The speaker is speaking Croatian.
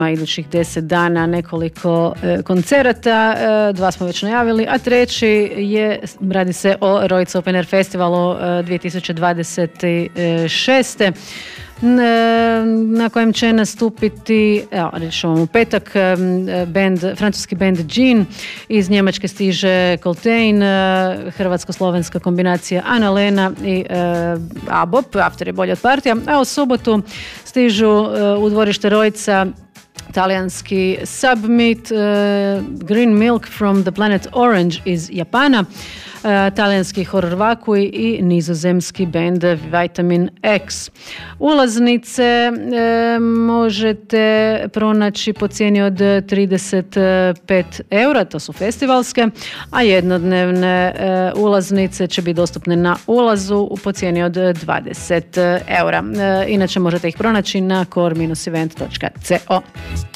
idućih 10 dana nekoliko koncerata, 2 smo već najavili, a treći radi se o Roids Open Air Festivalu 2026. Na kojem će nastupiti, reći ću vam u petak, francuski band Jean, iz Njemačke stiže Coltrane, hrvatsko-slovenska kombinacija Ana Lena i ABOP, After je bolje od partija, a u subotu stižu u dvorište Roidsa talijanski Submit, Green Milk from the Planet Orange iz Japana, talijanski Horror Vacui i nizozemski band Vitamin X. Ulaznice možete pronaći po cijeni od 35 eura, to su festivalske, a jednodnevne ulaznice će biti dostupne na ulazu po cijeni od 20 eura. Inače možete ih pronaći na core-event.co.